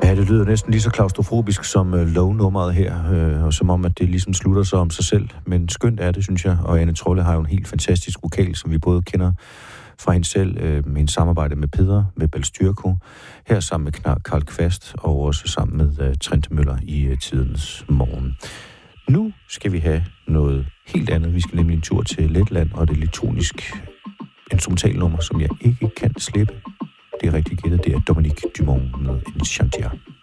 Ja, det lyder næsten lige så klaustrofobisk som Low-nummeret her, og som om, at det ligesom slutter sig om sig selv. Men skønt er det, synes jeg, og Anne Trolle har jo en helt fantastisk vokal, som vi både kender fra hende selv, med en samarbejde med Peder, med Balstyrko, her sammen med Karl Kvast, og også sammen med Trente Møller i tidens morgen. Nu skal vi have noget helt andet. Vi skal nemlig en tur til Letland, og det elektronisk instrumentalnummer, som jeg ikke kan slippe. Det er rigtig gættet, det er Dominique Dumont med Enchantia.